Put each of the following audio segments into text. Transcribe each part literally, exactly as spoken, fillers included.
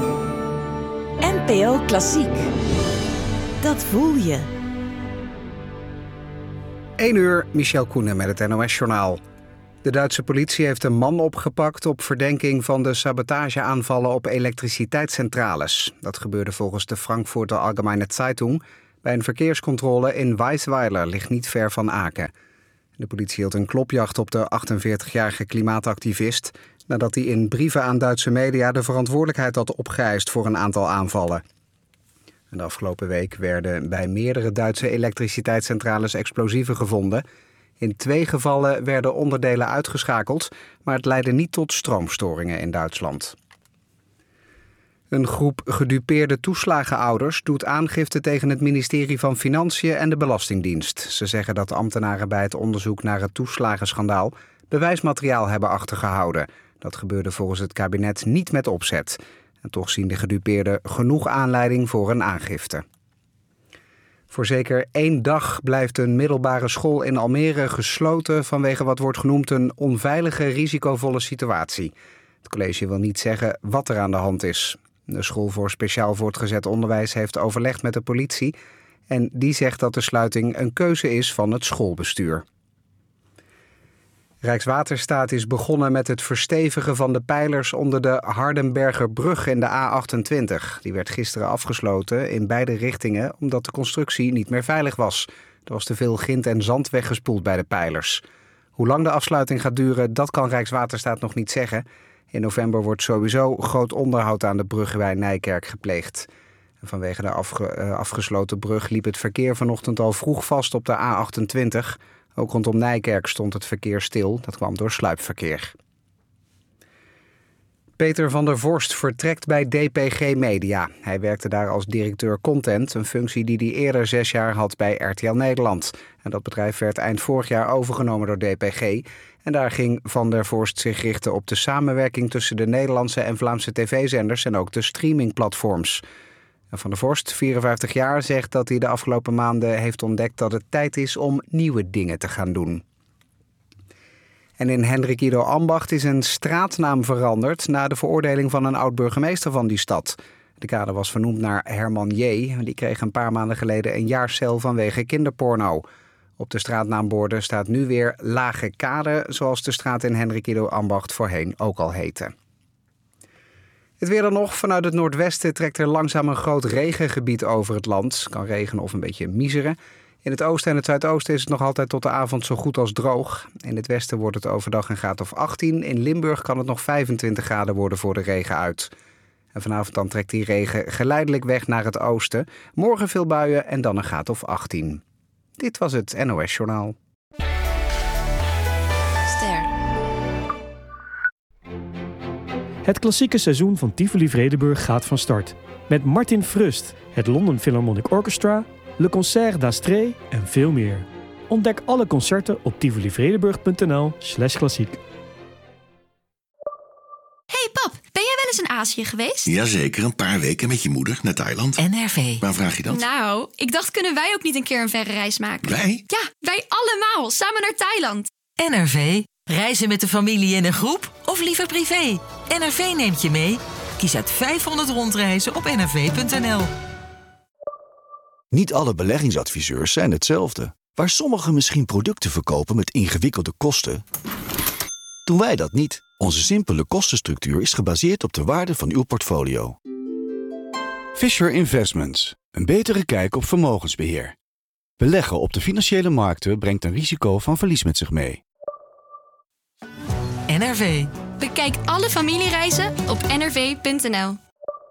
N P O Klassiek. Dat voel je. één uur, Michel Koenen met het N O S-journaal. De Duitse politie heeft een man opgepakt op verdenking van de sabotageaanvallen op elektriciteitscentrales. Dat gebeurde volgens de Frankfurter Allgemeine Zeitung bij een verkeerscontrole in Weisweiler, ligt niet ver van Aken. De politie hield een klopjacht op de achtenveertigjarige klimaatactivist nadat hij in brieven aan Duitse media de verantwoordelijkheid had opgeëist voor een aantal aanvallen. De afgelopen week werden bij meerdere Duitse elektriciteitscentrales explosieven gevonden. In twee gevallen werden onderdelen uitgeschakeld, maar het leidde niet tot stroomstoringen in Duitsland. Een groep gedupeerde toeslagenouders doet aangifte tegen het ministerie van Financiën en de Belastingdienst. Ze zeggen dat ambtenaren bij het onderzoek naar het toeslagenschandaal bewijsmateriaal hebben achtergehouden. Dat gebeurde volgens het kabinet niet met opzet. En toch zien de gedupeerden genoeg aanleiding voor een aangifte. Voor zeker één dag blijft een middelbare school in Almere gesloten vanwege wat wordt genoemd een onveilige, risicovolle situatie. Het college wil niet zeggen wat er aan de hand is. De school voor speciaal voortgezet onderwijs heeft overlegd met de politie en die zegt dat de sluiting een keuze is van het schoolbestuur. Rijkswaterstaat is begonnen met het verstevigen van de pijlers onder de Hardenbergerbrug in de A achtentwintig. Die werd gisteren afgesloten in beide richtingen omdat de constructie niet meer veilig was. Er was te veel grind en zand weggespoeld bij de pijlers. Hoe lang de afsluiting gaat duren, dat kan Rijkswaterstaat nog niet zeggen. In november wordt sowieso groot onderhoud aan de brug bij Nijkerk gepleegd. En vanwege de afge- uh, afgesloten brug liep het verkeer vanochtend al vroeg vast op de A achtentwintig. Ook rondom Nijkerk stond het verkeer stil. Dat kwam door sluipverkeer. Peter van der Vorst vertrekt bij D P G Media. Hij werkte daar als directeur content, een functie die hij eerder zes jaar had bij R T L Nederland. En dat bedrijf werd eind vorig jaar overgenomen door D P G. En daar ging Van der Vorst zich richten op de samenwerking tussen de Nederlandse en Vlaamse tv-zenders en ook de streamingplatforms. Van der Vorst, vierenvijftig jaar, zegt dat hij de afgelopen maanden heeft ontdekt dat het tijd is om nieuwe dingen te gaan doen. En in Hendrik Ido Ambacht is een straatnaam veranderd na de veroordeling van een oud-burgemeester van die stad. De kade was vernoemd naar Herman J. Die kreeg een paar maanden geleden een jaar cel vanwege kinderporno. Op de straatnaamborden staat nu weer Lage Kade, zoals de straat in Hendrik Ido Ambacht voorheen ook al heette. Het weer dan nog. Vanuit het noordwesten trekt er langzaam een groot regengebied over het land. Het kan regenen of een beetje miseren. In het oosten en het zuidoosten is het nog altijd tot de avond zo goed als droog. In het westen wordt het overdag een graad of achttien. In Limburg kan het nog vijfentwintig graden worden voor de regen uit. En vanavond dan trekt die regen geleidelijk weg naar het oosten. Morgen veel buien en dan een graad of achttien. Dit was het N O S-journaal. Ster. Het klassieke seizoen van Tivoli Vredenburg gaat van start. Met Martin Frust, het London Philharmonic Orchestra, Le Concert d'Astrée en veel meer. Ontdek alle concerten op tivolivredenburg.nl slash klassiek. Hey pap, ben jij wel eens in Azië geweest? Jazeker, een paar weken met je moeder naar Thailand. N R V. Waar vraag je dat? Nou, ik dacht, kunnen wij ook niet een keer een verre reis maken? Wij? Ja, wij allemaal, samen naar Thailand. N R V. Reizen met de familie in een groep of liever privé? N R V neemt je mee. Kies uit vijfhonderd rondreizen op n r v punt n l. Niet alle beleggingsadviseurs zijn hetzelfde. Waar sommigen misschien producten verkopen met ingewikkelde kosten, doen wij dat niet. Onze simpele kostenstructuur is gebaseerd op de waarde van uw portfolio. Fisher Investments. Een betere kijk op vermogensbeheer. Beleggen op de financiële markten brengt een risico van verlies met zich mee. N R V. Bekijk alle familiereizen op n r v punt n l.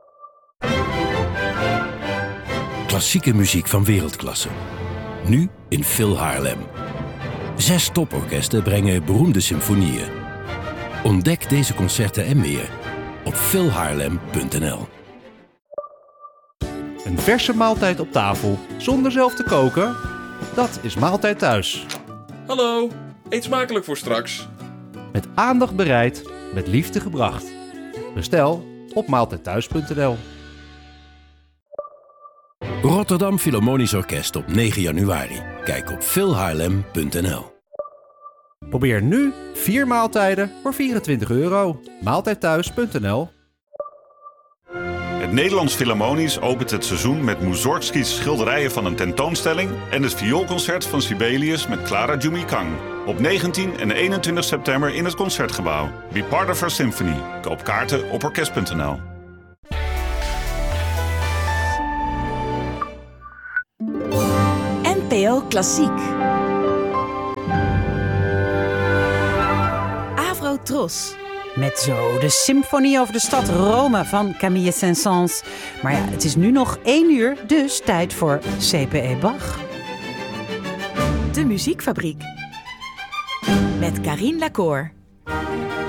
Klassieke muziek van wereldklasse. Nu in Phil Haarlem. Zes toporkesten brengen beroemde symfonieën. Ontdek deze concerten en meer op phil haarlem punt n l. Een verse maaltijd op tafel zonder zelf te koken? Dat is Maaltijd Thuis. Hallo, eet smakelijk voor straks. Met aandacht bereid, met liefde gebracht. Bestel op maaltijdthuis punt n l. Rotterdam Philharmonisch Orkest op negen januari. Kijk op phil haarlem punt n l. Probeer nu vier maaltijden voor vierentwintig euro. maaltijdthuis punt n l. Het Nederlands Philharmonisch opent het seizoen met Mussorgskys schilderijen van een tentoonstelling en het vioolconcert van Sibelius met Clara Jumikang. Op negentien en eenentwintig september in het Concertgebouw. Be part of our symphony. Koop kaarten op orkest punt n l. N P O Klassiek. Avro Tros. Met zo de symfonie over de stad Rome van Camille Saint-Saëns. Maar ja, het is nu nog één uur, dus tijd voor C P E Bach. De Muziekfabriek. Met Carien Lacour.